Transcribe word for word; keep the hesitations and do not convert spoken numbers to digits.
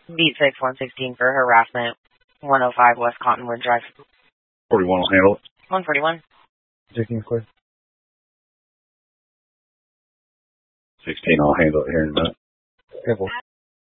Beat six, one sixteen for harassment. one oh five West Cottonwood Drive. forty-one will handle it. one forty-one. sixteen clear. sixteen, I'll handle it here in a minute. Careful.